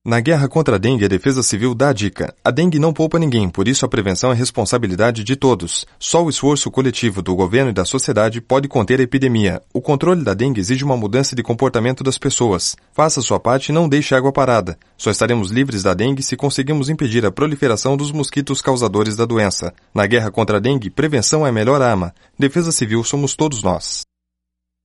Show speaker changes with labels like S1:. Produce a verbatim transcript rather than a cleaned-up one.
S1: Na guerra contra a dengue, a Defesa Civil dá a dica. A dengue não poupa ninguém, por isso a prevenção é responsabilidade de todos. Só o esforço coletivo do governo e da sociedade pode conter a epidemia. O controle da dengue exige uma mudança de comportamento das pessoas. Faça sua parte e não deixe água parada. Só estaremos livres da dengue se conseguirmos impedir a proliferação dos mosquitos causadores da doença. Na guerra contra a dengue, prevenção é a melhor arma. Defesa Civil somos todos nós.